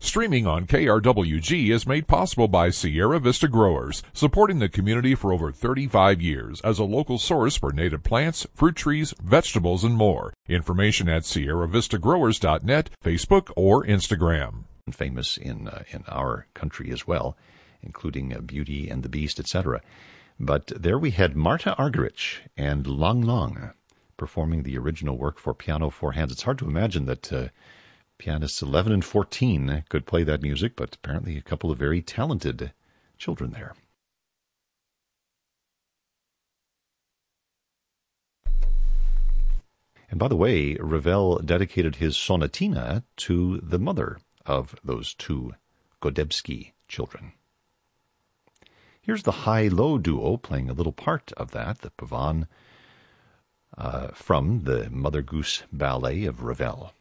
Streaming on KRWG is made possible by Sierra Vista Growers, supporting the community for over 35 years as a local source for native plants, fruit trees, vegetables, and more. Information at SierraVistaGrowers.net, Facebook, or Instagram. Famous in our country as well, including Beauty and the Beast, etc. But there we had Marta Argerich and Lang Lang performing the original work for piano, four hands. It's hard to imagine that pianists 11 and 14 could play that music, but apparently a couple of very talented children there. And by the way, Ravel dedicated his sonatina to the mother of those two Godebsky children. Here's the high-low duo playing a little part of that, the Pavane from the Mother Goose Ballet of Ravel.